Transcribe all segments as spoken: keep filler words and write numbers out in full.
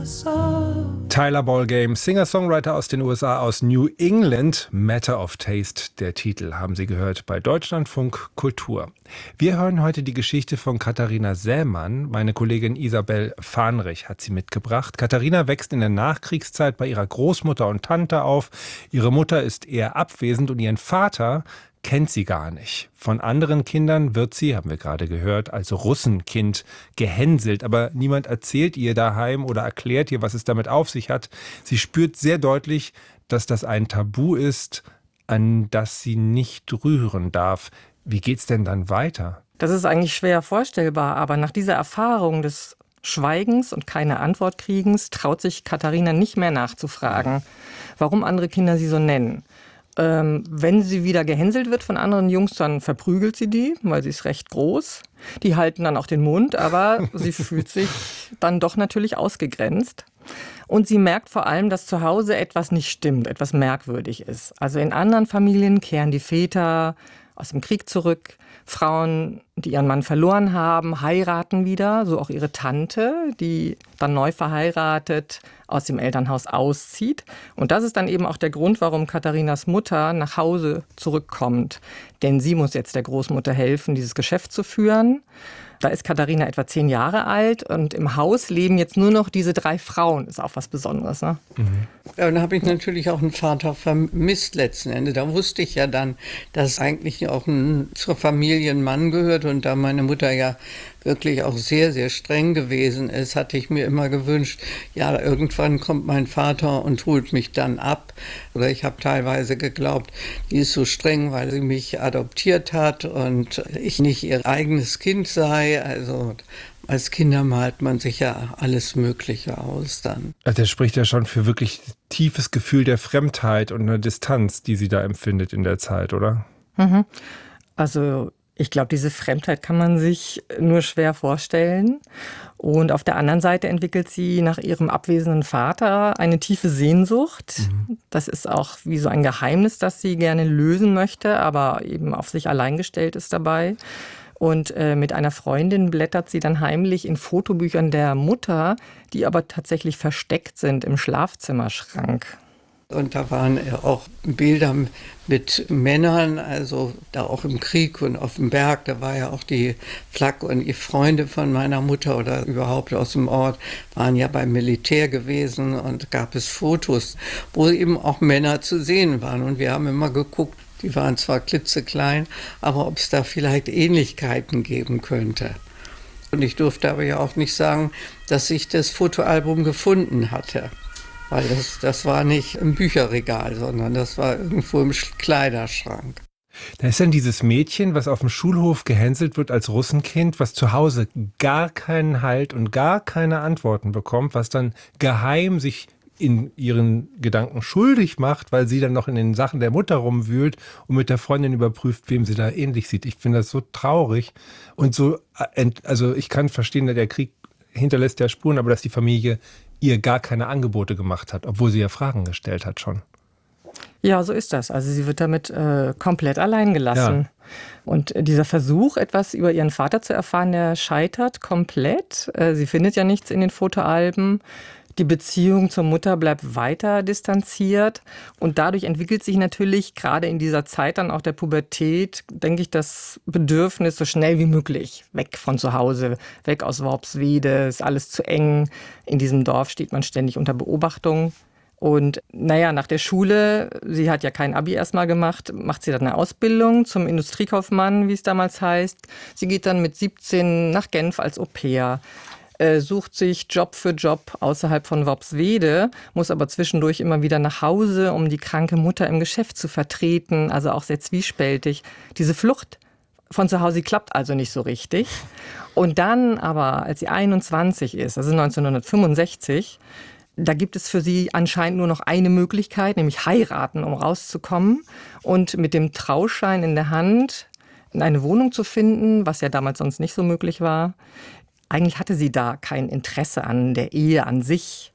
Tyler Ballgame, Singer-Songwriter aus den U S A, aus New England. Matter of Taste, der Titel, haben Sie gehört bei Deutschlandfunk Kultur. Wir hören heute die Geschichte von Katharina Sämann. Meine Kollegin Isabel Fahnrich hat sie mitgebracht. Katharina wächst in der Nachkriegszeit bei ihrer Großmutter und Tante auf. Ihre Mutter ist eher abwesend und ihren Vater kennt sie gar nicht. Von anderen Kindern wird sie, haben wir gerade gehört, als Russenkind gehänselt. Aber niemand erzählt ihr daheim oder erklärt ihr, was es damit auf sich hat. Sie spürt sehr deutlich, dass das ein Tabu ist, an das sie nicht rühren darf. Wie geht's denn dann weiter? Das ist eigentlich schwer vorstellbar, aber nach dieser Erfahrung des Schweigens und keine Antwort kriegens traut sich Katharina nicht mehr nachzufragen, warum andere Kinder sie so nennen. Ähm, wenn sie wieder gehänselt wird von anderen Jungs, dann verprügelt sie die, weil sie ist recht groß. Die halten dann auch den Mund, aber sie fühlt sich dann doch natürlich ausgegrenzt. Und sie merkt vor allem, dass zu Hause etwas nicht stimmt, etwas merkwürdig ist. Also in anderen Familien kehren die Väter aus dem Krieg zurück. Frauen, die ihren Mann verloren haben, heiraten wieder, so auch ihre Tante, die dann neu verheiratet aus dem Elternhaus auszieht. Und das ist dann eben auch der Grund, warum Katharinas Mutter nach Hause zurückkommt. Denn sie muss jetzt der Großmutter helfen, dieses Geschäft zu führen. Da ist Katharina etwa zehn Jahre alt und im Haus leben jetzt nur noch diese drei Frauen. Ist auch was Besonderes, ne? Mhm. Ja, und dann habe ich natürlich auch einen Vater vermisst letzten Endes. Da wusste ich ja dann, dass eigentlich auch ein, zur Familie ein Mann gehört. Und da meine Mutter ja wirklich auch sehr, sehr streng gewesen ist, hatte ich mir immer gewünscht, ja, irgendwann kommt mein Vater und holt mich dann ab. Oder ich habe teilweise geglaubt, die ist so streng, weil sie mich adoptiert hat und ich nicht ihr eigenes Kind sei. Also als Kinder malt man sich ja alles Mögliche aus dann. Also der spricht ja schon für wirklich tiefes Gefühl der Fremdheit und eine Distanz, die sie da empfindet in der Zeit, oder? Mhm. Also ich glaube, diese Fremdheit kann man sich nur schwer vorstellen. Und auf der anderen Seite entwickelt sie nach ihrem abwesenden Vater eine tiefe Sehnsucht. Mhm. Das ist auch wie so ein Geheimnis, das sie gerne lösen möchte, aber eben auf sich allein gestellt ist dabei. Und äh, mit einer Freundin blättert sie dann heimlich in Fotobüchern der Mutter, die aber tatsächlich versteckt sind im Schlafzimmerschrank. Und da waren auch Bilder mit Männern, also da auch im Krieg und auf dem Berg. Da war ja auch die Flak und die Freunde von meiner Mutter oder überhaupt aus dem Ort, waren ja beim Militär gewesen und gab es Fotos, wo eben auch Männer zu sehen waren. Und wir haben immer geguckt, die waren zwar klitzeklein, aber ob es da vielleicht Ähnlichkeiten geben könnte. Und ich durfte aber ja auch nicht sagen, dass ich das Fotoalbum gefunden hatte. Weil das, das war nicht im Bücherregal, sondern das war irgendwo im Kleiderschrank. Da ist dann dieses Mädchen, was auf dem Schulhof gehänselt wird als Russenkind, was zu Hause gar keinen Halt und gar keine Antworten bekommt, was dann geheim sich in ihren Gedanken schuldig macht, weil sie dann noch in den Sachen der Mutter rumwühlt und mit der Freundin überprüft, wem sie da ähnlich sieht. Ich finde das so traurig und so, also ich kann verstehen, dass der Krieg hinterlässt ja Spuren, aber dass die Familie ihr gar keine Angebote gemacht hat, obwohl sie ja Fragen gestellt hat schon. Ja, so ist das. Also sie wird damit äh, komplett allein gelassen. Ja. Und äh, dieser Versuch, etwas über ihren Vater zu erfahren, der scheitert komplett. Äh, sie findet ja nichts in den Fotoalben. Die Beziehung zur Mutter bleibt weiter distanziert und dadurch entwickelt sich natürlich gerade in dieser Zeit dann auch der Pubertät, denke ich, das Bedürfnis, so schnell wie möglich weg von zu Hause, weg aus Worpswede, ist alles zu eng. In diesem Dorf steht man ständig unter Beobachtung. Und naja, nach der Schule, sie hat ja kein Abi erstmal gemacht, macht sie dann eine Ausbildung zum Industriekaufmann, wie es damals heißt. Sie geht dann mit siebzehn nach Genf als Au-pair. Sucht sich Job für Job außerhalb von Worpswede, muss aber zwischendurch immer wieder nach Hause, um die kranke Mutter im Geschäft zu vertreten, also auch sehr zwiespältig. Diese Flucht von zu Hause klappt also nicht so richtig. Und dann aber, als sie einundzwanzig ist, also neunzehnhundertfünfundsechzig, da gibt es für sie anscheinend nur noch eine Möglichkeit, nämlich heiraten, um rauszukommen und mit dem Trauschein in der Hand eine Wohnung zu finden, was ja damals sonst nicht so möglich war. Eigentlich hatte sie da kein Interesse an der Ehe an sich.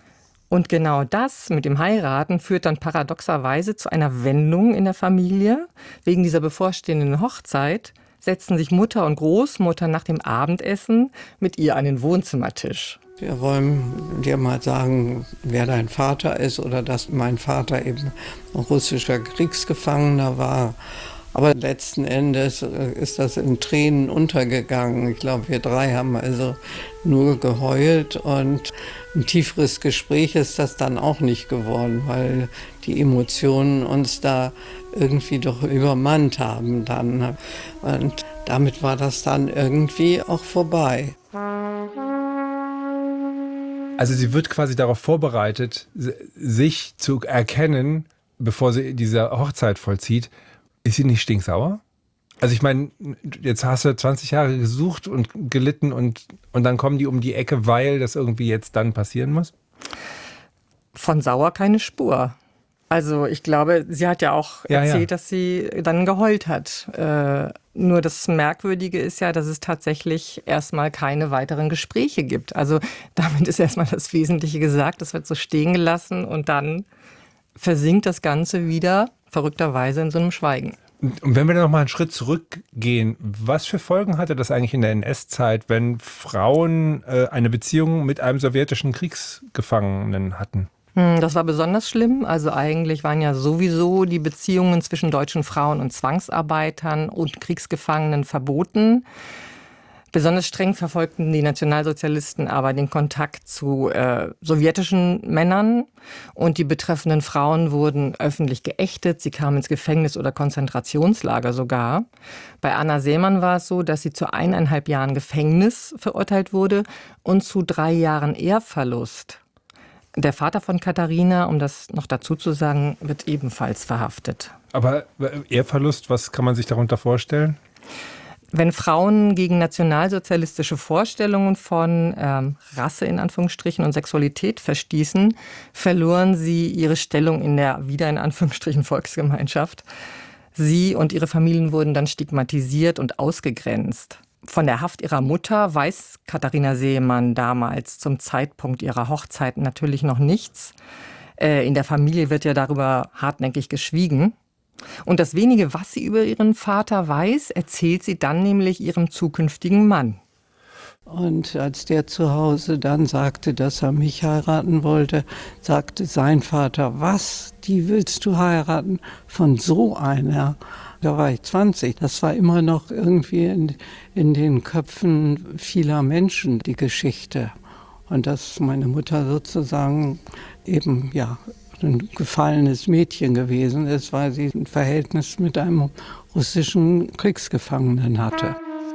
Und genau das mit dem Heiraten führt dann paradoxerweise zu einer Wendung in der Familie. Wegen dieser bevorstehenden Hochzeit setzen sich Mutter und Großmutter nach dem Abendessen mit ihr an den Wohnzimmertisch. Wir wollen dir mal sagen, wer dein Vater ist oder dass mein Vater eben ein russischer Kriegsgefangener war. Aber letzten Endes ist das in Tränen untergegangen. Ich glaube, wir drei haben also nur geheult und ein tieferes Gespräch ist das dann auch nicht geworden, weil die Emotionen uns da irgendwie doch übermannt haben dann. Und damit war das dann irgendwie auch vorbei. Also sie wird quasi darauf vorbereitet, sich zu erkennen, bevor sie diese Hochzeit vollzieht. Ist sie nicht stinksauer? Also ich meine, jetzt hast du zwanzig Jahre gesucht und gelitten und, und dann kommen die um die Ecke, weil das irgendwie jetzt dann passieren muss? Von sauer keine Spur. Also ich glaube, sie hat ja auch ja, erzählt, ja. dass sie dann geheult hat. Äh, nur das Merkwürdige ist ja, dass es tatsächlich erstmal keine weiteren Gespräche gibt. Also damit ist erstmal das Wesentliche gesagt, das wird so stehen gelassen und dann versinkt das Ganze wieder verrückterweise in so einem Schweigen. Und wenn wir dann noch mal einen Schritt zurückgehen, was für Folgen hatte das eigentlich in der N S-Zeit, wenn Frauen äh, eine Beziehung mit einem sowjetischen Kriegsgefangenen hatten? Das war besonders schlimm. Also eigentlich waren ja sowieso die Beziehungen zwischen deutschen Frauen und Zwangsarbeitern und Kriegsgefangenen verboten. Besonders streng verfolgten die Nationalsozialisten aber den Kontakt zu äh, sowjetischen Männern und die betreffenden Frauen wurden öffentlich geächtet. Sie kamen ins Gefängnis oder Konzentrationslager sogar. Bei Anna Seemann war es so, dass sie zu eineinhalb Jahren Gefängnis verurteilt wurde und zu drei Jahren Ehrverlust. Der Vater von Katharina, um das noch dazu zu sagen, wird ebenfalls verhaftet. Aber Ehrverlust, was kann man sich darunter vorstellen? Wenn Frauen gegen nationalsozialistische Vorstellungen von ähm, Rasse in Anführungsstrichen und Sexualität verstießen, verloren sie ihre Stellung in der wieder in Anführungsstrichen Volksgemeinschaft. Sie und ihre Familien wurden dann stigmatisiert und ausgegrenzt. Von der Haft ihrer Mutter weiß Katharina Seemann damals zum Zeitpunkt ihrer Hochzeit natürlich noch nichts. Äh, in der Familie wird ja darüber hartnäckig geschwiegen. Und das wenige, was sie über ihren Vater weiß, erzählt sie dann nämlich ihrem zukünftigen Mann. Und als der zu Hause dann sagte, dass er mich heiraten wollte, sagte sein Vater, was, die willst du heiraten? Von so einer? Da war ich zwanzig. Das war immer noch irgendwie in, in den Köpfen vieler Menschen die Geschichte. Und dass meine Mutter sozusagen eben, ja, ein gefallenes Mädchen gewesen ist, weil sie ein Verhältnis mit einem russischen Kriegsgefangenen hatte.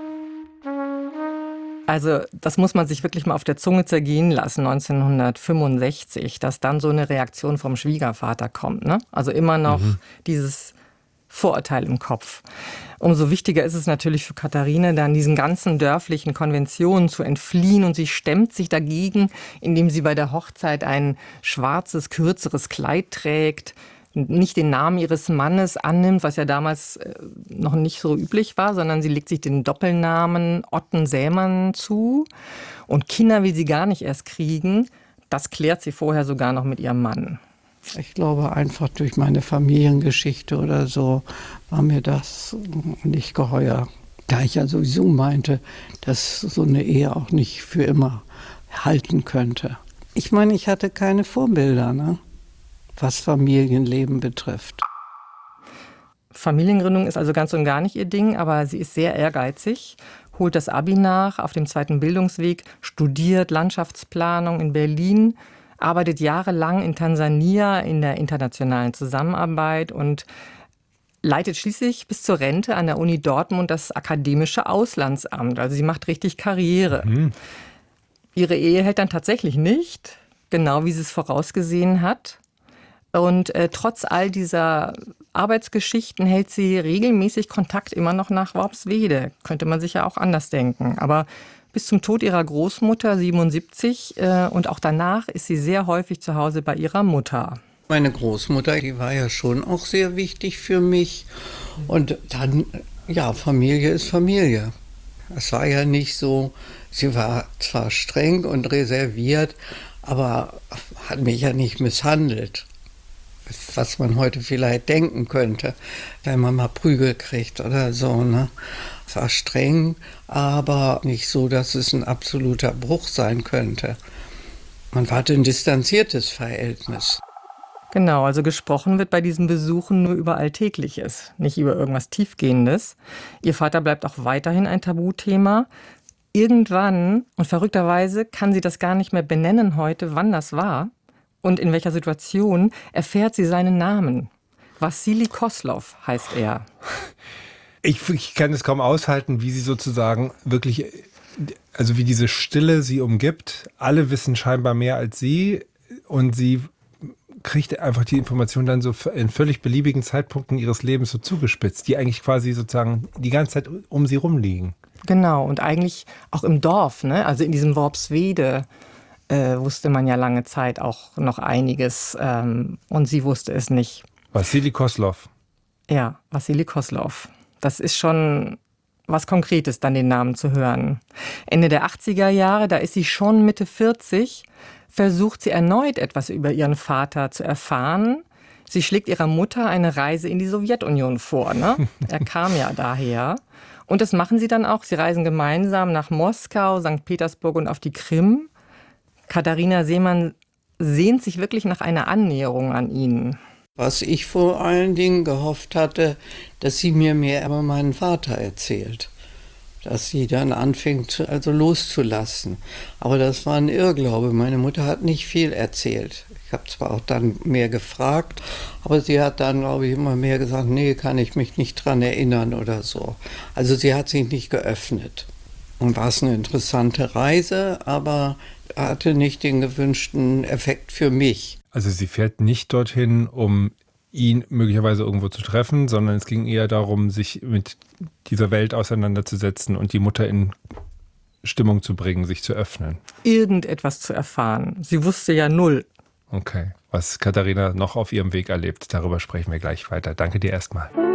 Also das muss man sich wirklich mal auf der Zunge zergehen lassen, neunzehnhundertfünfundsechzig, dass dann so eine Reaktion vom Schwiegervater kommt. Ne? Also immer noch mhm. dieses Vorurteil im Kopf. Umso wichtiger ist es natürlich für Katharina, dann diesen ganzen dörflichen Konventionen zu entfliehen und sie stemmt sich dagegen, indem sie bei der Hochzeit ein schwarzes, kürzeres Kleid trägt, nicht den Namen ihres Mannes annimmt, was ja damals noch nicht so üblich war, sondern sie legt sich den Doppelnamen Otten Sämann zu und Kinder will sie gar nicht erst kriegen. Das klärt sie vorher sogar noch mit ihrem Mann. Ich glaube, einfach durch meine Familiengeschichte oder so war mir das nicht geheuer. Da ich ja sowieso meinte, dass so eine Ehe auch nicht für immer halten könnte. Ich meine, ich hatte keine Vorbilder, ne? Was Familienleben betrifft. Familiengründung ist also ganz und gar nicht ihr Ding, aber sie ist sehr ehrgeizig, holt das Abi nach auf dem zweiten Bildungsweg, studiert Landschaftsplanung in Berlin, arbeitet jahrelang in Tansania in der internationalen Zusammenarbeit und leitet schließlich bis zur Rente an der Uni Dortmund das akademische Auslandsamt. Also sie macht richtig Karriere. Mhm. Ihre Ehe hält dann tatsächlich nicht, genau wie sie es vorausgesehen hat. Und äh, trotz all dieser Arbeitsgeschichten hält sie regelmäßig Kontakt immer noch nach Worpswede. Könnte man sich ja auch anders denken. Aber bis zum Tod ihrer Großmutter, siebenundsiebzig, äh, und auch danach ist sie sehr häufig zu Hause bei ihrer Mutter. Meine Großmutter, die war ja schon auch sehr wichtig für mich. Und dann, ja, Familie ist Familie. Es war ja nicht so, sie war zwar streng und reserviert, aber hat mich ja nicht misshandelt. Was man heute vielleicht denken könnte, wenn man mal Prügel kriegt oder so, ne? Es war streng, aber nicht so, dass es ein absoluter Bruch sein könnte. Man hatte ein distanziertes Verhältnis. Genau, also gesprochen wird bei diesen Besuchen nur über Alltägliches, nicht über irgendwas Tiefgehendes. Ihr Vater bleibt auch weiterhin ein Tabuthema. Irgendwann, und verrückterweise kann sie das gar nicht mehr benennen heute, wann das war und in welcher Situation, erfährt sie seinen Namen. Wassili Koslov heißt er. Ich, ich kann es kaum aushalten, wie sie sozusagen wirklich, also wie diese Stille sie umgibt. Alle wissen scheinbar mehr als sie und sie kriegt einfach die Information dann so in völlig beliebigen Zeitpunkten ihres Lebens so zugespitzt, die eigentlich quasi sozusagen die ganze Zeit um sie rumliegen. Genau, und eigentlich auch im Dorf, ne? Also in diesem Worpswede äh, wusste man ja lange Zeit auch noch einiges ähm, und sie wusste es nicht. Wassili Koslov. Ja, Wassili Koslov. Das ist schon was Konkretes, dann den Namen zu hören. Ende der achtziger Jahre, da ist sie schon Mitte vierzig, versucht sie erneut etwas über ihren Vater zu erfahren. Sie schlägt ihrer Mutter eine Reise in die Sowjetunion vor, ne? Er kam ja daher. Und das machen sie dann auch. Sie reisen gemeinsam nach Moskau, Sankt Petersburg und auf die Krim. Katharina Seemann sehnt sich wirklich nach einer Annäherung an ihn. Was ich vor allen Dingen gehofft hatte, dass sie mir mehr über meinen Vater erzählt. Dass sie dann anfängt, also loszulassen. Aber das war ein Irrglaube. Meine Mutter hat nicht viel erzählt. Ich habe zwar auch dann mehr gefragt, aber sie hat dann, glaube ich, immer mehr gesagt, nee, kann ich mich nicht dran erinnern oder so. Also sie hat sich nicht geöffnet. Und war es eine interessante Reise, aber hatte nicht den gewünschten Effekt für mich. Also sie fährt nicht dorthin, um ihn möglicherweise irgendwo zu treffen, sondern es ging eher darum, sich mit dieser Welt auseinanderzusetzen und die Mutter in Stimmung zu bringen, sich zu öffnen. Irgendetwas zu erfahren. Sie wusste ja null. Okay, was Katharina noch auf ihrem Weg erlebt, darüber sprechen wir gleich weiter. Danke dir erstmal.